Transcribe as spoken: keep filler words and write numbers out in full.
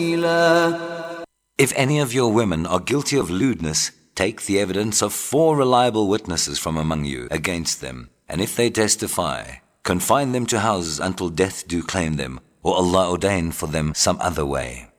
If any of your women are guilty of lewdness, take the evidence of four reliable witnesses from among you against them, and if they testify, confine them to houses until death do claim them, or Allah ordain for them some other way.